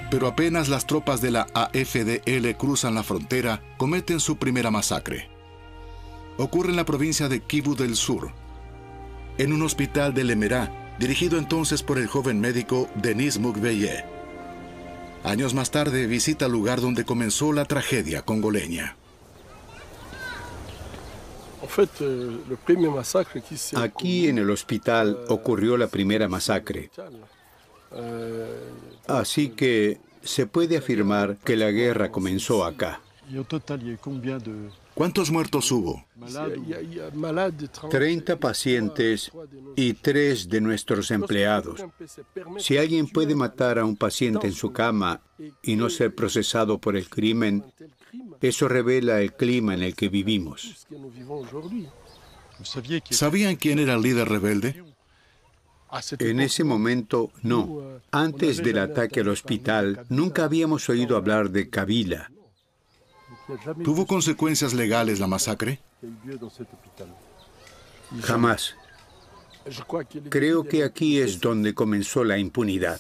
Pero apenas las tropas de la AFDL cruzan la frontera, cometen su primera masacre. Ocurre en la provincia de Kivu del Sur, en un hospital de Lemera, dirigido entonces por el joven médico Denis Mukwege. Años más tarde visita el lugar donde comenzó la tragedia congoleña. Aquí en el hospital ocurrió la primera masacre. Así que se puede afirmar que la guerra comenzó acá. ¿Cuántos muertos hubo? 30 pacientes y 3 de nuestros empleados. Si alguien puede matar a un paciente en su cama y no ser procesado por el crimen, eso revela el clima en el que vivimos. ¿Sabían quién era el líder rebelde? En ese momento, no. Antes del ataque al hospital, nunca habíamos oído hablar de Kabila. ¿Tuvo consecuencias legales la masacre? Jamás. Creo que aquí es donde comenzó la impunidad.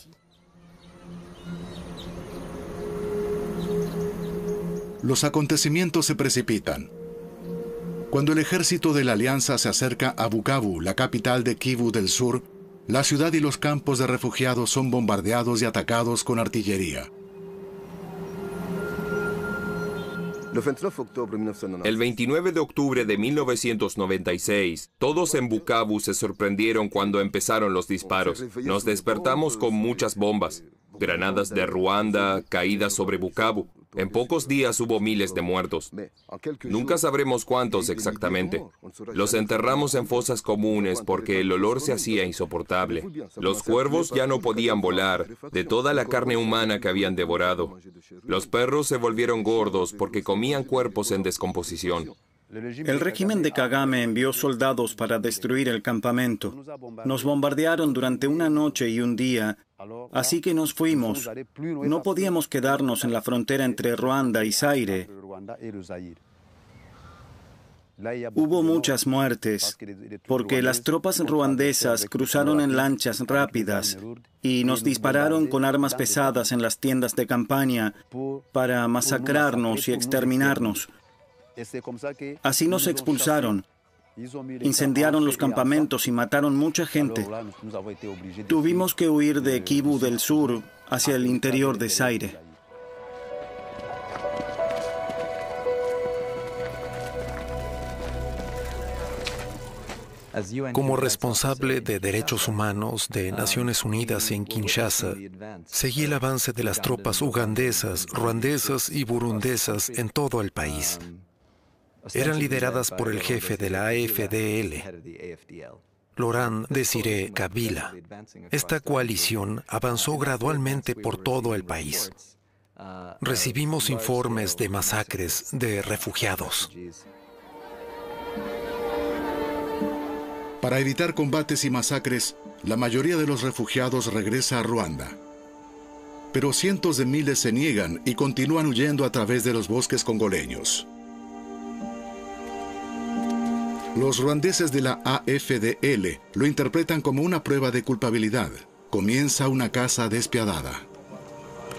Los acontecimientos se precipitan. Cuando el ejército de la Alianza se acerca a Bukavu, la capital de Kivu del Sur, la ciudad y los campos de refugiados son bombardeados y atacados con artillería. El 29 de octubre de 1996, todos en Bukavu se sorprendieron cuando empezaron los disparos. Nos despertamos con muchas bombas, granadas de Ruanda caídas sobre Bukavu. En pocos días hubo miles de muertos. Nunca sabremos cuántos exactamente. Los enterramos en fosas comunes porque el olor se hacía insoportable. Los cuervos ya no podían volar de toda la carne humana que habían devorado. Los perros se volvieron gordos porque comían cuerpos en descomposición. El régimen de Kagame envió soldados para destruir el campamento. Nos bombardearon durante una noche y un día, así que nos fuimos. No podíamos quedarnos en la frontera entre Ruanda y Zaire. Hubo muchas muertes, porque las tropas ruandesas cruzaron en lanchas rápidas y nos dispararon con armas pesadas en las tiendas de campaña para masacrarnos y exterminarnos. Así nos expulsaron, incendiaron los campamentos y mataron mucha gente. Tuvimos que huir de Kivu del Sur hacia el interior de Zaire. Como responsable de derechos humanos de Naciones Unidas en Kinshasa, seguí el avance de las tropas ugandesas, ruandesas y burundesas en todo el país. Eran lideradas por el jefe de la AFDL, Laurent Désiré Kabila. Esta coalición avanzó gradualmente por todo el país. Recibimos informes de masacres de refugiados. Para evitar combates y masacres, la mayoría de los refugiados regresa a Ruanda. Pero cientos de miles se niegan y continúan huyendo a través de los bosques congoleños. Los ruandeses de la AFDL lo interpretan como una prueba de culpabilidad. Comienza una caza despiadada.